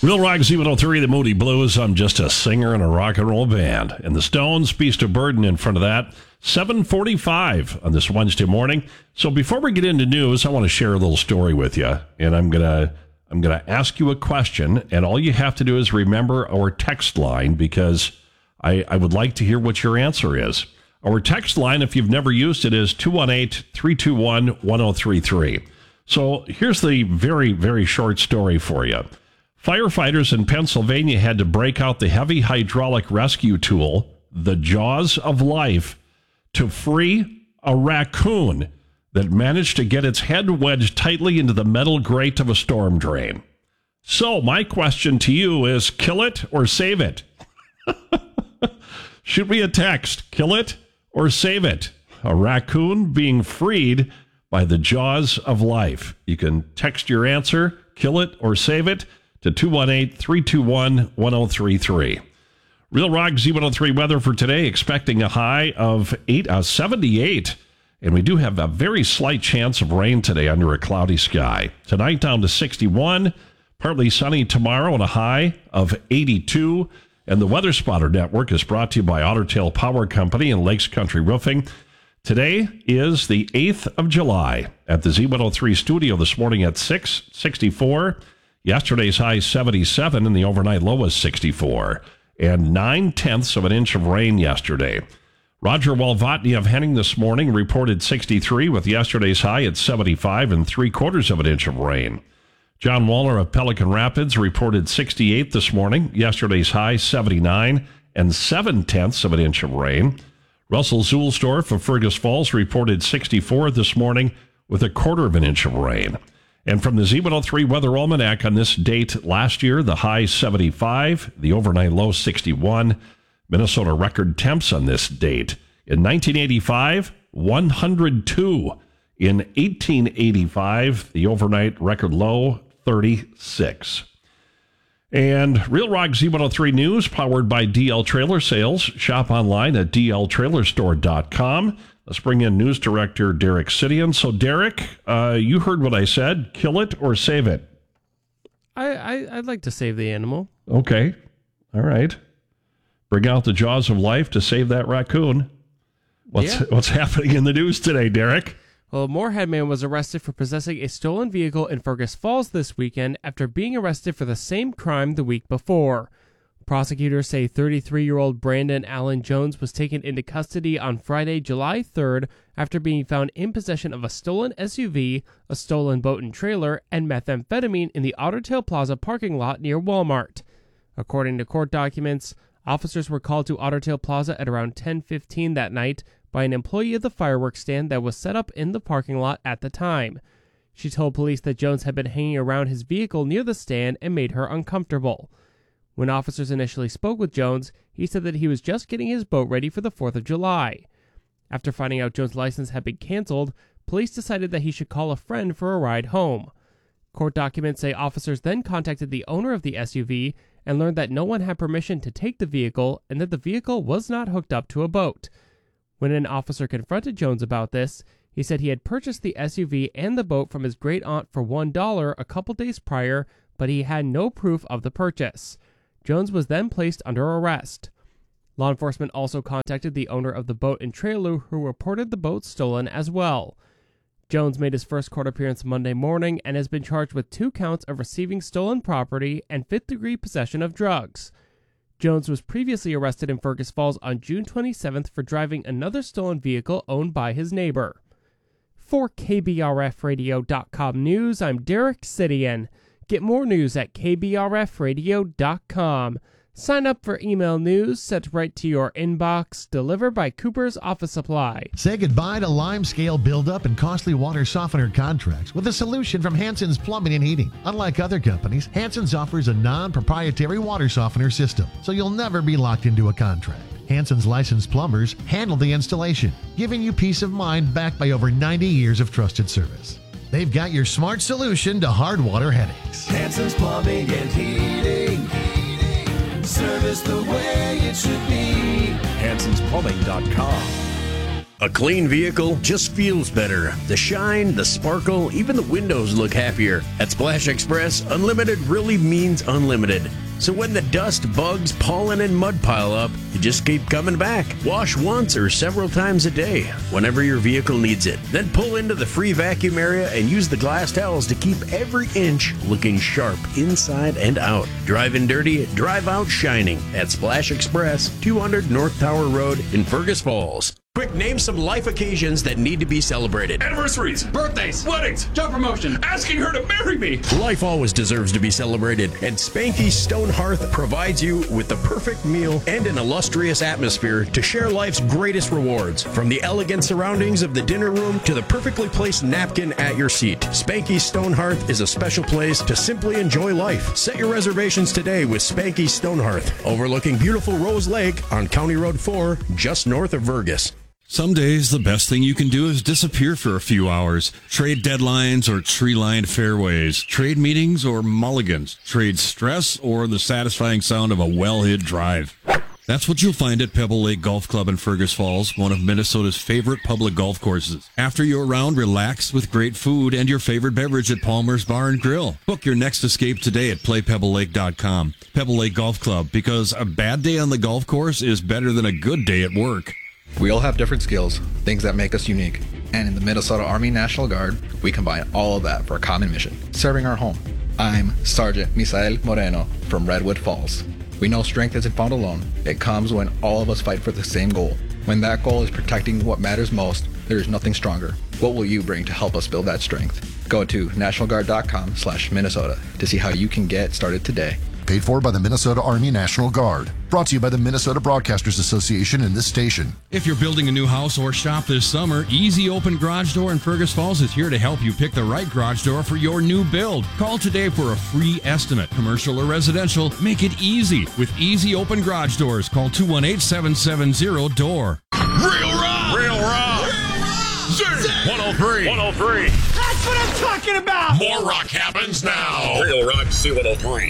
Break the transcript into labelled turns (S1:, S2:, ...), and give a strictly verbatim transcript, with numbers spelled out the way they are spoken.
S1: Real Rock Z one oh three, the Moody Blues. I'm just a singer in a rock and roll band. And the Stones, Beast of Burden in front of that. seven forty-five on this Wednesday morning. So before we get into news, I want to share a little story with you. And I'm going to I'm going to ask you a question. And all you have to do is remember our text line, because I, I would like to hear what your answer is. Our text line, if you've never used it, is two one eight, three two one, one oh three three. So here's the very, very short story for you. Firefighters in Pennsylvania had to break out the heavy hydraulic rescue tool, the Jaws of Life, to free a raccoon that managed to get its head wedged tightly into the metal grate of a storm drain. So my question to you is, kill it or save it? Shoot me a text. Kill it or save it? A raccoon being freed by the Jaws of Life. You can text your answer, kill it or save it, to two one eight, three two one, one oh three three. Real Rock Z one oh three weather for today, expecting a high of eight, uh, seventy-eight. And we do have a very slight chance of rain today under a cloudy sky. Tonight down to sixty-one, partly sunny tomorrow and a high of eighty-two. And the Weather Spotter Network is brought to you by Otter Tail Power Company and Lakes Country Roofing. Today is the eighth of July. At the Z one oh three studio this morning at six sixty-four. Yesterday's high seventy-seven and the overnight low was sixty-four. And nine-tenths of an inch of rain yesterday. Roger Walvotny of Henning this morning reported sixty-three with yesterday's high at seventy-five and three-quarters of an inch of rain. John Waller of Pelican Rapids reported sixty-eight this morning. Yesterday's high seventy-nine and seven-tenths of an inch of rain. Russell Zulsdorf of Fergus Falls reported sixty-four this morning with a quarter of an inch of rain. And from the Z one oh three Weather Almanac on this date last year, the high seventy-five, the overnight low sixty-one. Minnesota record temps on this date. In nineteen eighty-five, one hundred two. In eighteen eighty-five, the overnight record low, thirty-six. And Real Rock Z one oh three News, powered by D L Trailer Sales. Shop online at d l trailer store dot com. Let's bring in News Director Derek Sidian. So, Derek, uh, you heard what I said. Kill it or save it?
S2: I, I, I'd like to save the animal.
S1: Okay. All right. Bring out the Jaws of Life to save that raccoon. What's,
S2: yeah.
S1: what's happening in the news today, Derek?
S2: Well, a Moorhead man was arrested for possessing a stolen vehicle in Fergus Falls this weekend after being arrested for the same crime the week before. Prosecutors say thirty-three-year-old Brandon Allen Jones was taken into custody on Friday, July third, after being found in possession of a stolen S U V, a stolen boat and trailer, and methamphetamine in the Otter Tail Plaza parking lot near Walmart. According to court documents, officers were called to Otter Tail Plaza at around ten fifteen that night by an employee of the fireworks stand that was set up in the parking lot at the time. She told police that Jones had been hanging around his vehicle near the stand and made her uncomfortable. When officers initially spoke with Jones, he said that he was just getting his boat ready for the fourth of July. After finding out Jones' license had been canceled, police decided that he should call a friend for a ride home. Court documents say officers then contacted the owner of the S U V and learned that no one had permission to take the vehicle and that the vehicle was not hooked up to a boat. When an officer confronted Jones about this, he said he had purchased the S U V and the boat from his great-aunt for one dollar a couple days prior, but he had no proof of the purchase. Jones was then placed under arrest. Law enforcement also contacted the owner of the boat and trailer, who reported the boat stolen as well. Jones made his first court appearance Monday morning and has been charged with two counts of receiving stolen property and fifth-degree possession of drugs. Jones was previously arrested in Fergus Falls on June twenty-seventh for driving another stolen vehicle owned by his neighbor. For K B R F radio dot com News, I'm Derek Sidian. Get more news at k b r f radio dot com. Sign up for email news sent right to your inbox, delivered by Cooper's Office Supply.
S3: Say goodbye to limescale buildup and costly water softener contracts with a solution from Hanson's Plumbing and Heating. Unlike other companies, Hanson's offers a non-proprietary water softener system, so you'll never be locked into a contract. Hanson's licensed plumbers handle the installation, giving you peace of mind backed by over ninety years of trusted service. They've got your smart solution to hard water headaches.
S4: Hanson's Plumbing and Heating. Service the way it should be.
S5: Hansons Plumbing dot com. A clean vehicle just feels better. The shine, the sparkle, even the windows look happier. At Splash Express, unlimited really means unlimited. So when the dust, bugs, pollen, and mud pile up, you just keep coming back. Wash once or several times a day, whenever your vehicle needs it. Then pull into the free vacuum area and use the glass towels to keep every inch looking sharp inside and out. Driving dirty, drive out shining at Splash Express, two hundred North Tower Road in Fergus Falls. Quick, name some life occasions that need to be celebrated.
S6: Anniversaries, birthdays, weddings, job promotion, asking her to marry me.
S5: Life always deserves to be celebrated, and Spanky's Stone Hearth provides you with the perfect meal and an illustrious atmosphere to share life's greatest rewards. From the elegant surroundings of the dinner room to the perfectly placed napkin at your seat, Spanky's Stone Hearth is a special place to simply enjoy life. Set your reservations today with Spanky's Stone Hearth, overlooking beautiful Rose Lake on County Road four, just north of Vergus.
S7: Some days, the best thing you can do is disappear for a few hours. Trade deadlines or tree-lined fairways. Trade meetings or mulligans. Trade stress or the satisfying sound of a well-hit drive. That's what you'll find at Pebble Lake Golf Club in Fergus Falls, one of Minnesota's favorite public golf courses. After your round, relax with great food and your favorite beverage at Palmer's Bar and Grill. Book your next escape today at play pebble lake dot com. Pebble Lake Golf Club, because a bad day on the golf course is better than a good day at work.
S8: We all have different skills, things that make us unique. And in the Minnesota Army National Guard, we combine all of that for a common mission, serving our home. I'm Sergeant Misael Moreno from Redwood Falls. We know strength isn't found alone. It comes when all of us fight for the same goal. When that goal is protecting what matters most, there is nothing stronger. What will you bring to help us build that strength? Go to national guard dot com slash Minnesota to see how you can get started today.
S9: Paid for by the Minnesota Army National Guard. Brought to you by the Minnesota Broadcasters Association and this station.
S7: If you're building a new house or shop this summer, Easy Open Garage Door in Fergus Falls is here to help you pick the right garage door for your new build. Call today for a free estimate. Commercial or residential, make it easy with Easy Open Garage Doors. Call two one eight, seven seven zero, D O O R.
S6: Real rock! Real rock! Z one oh three! one oh three!
S10: That's what I'm talking about!
S6: More rock happens now! Real Rock Z one oh three.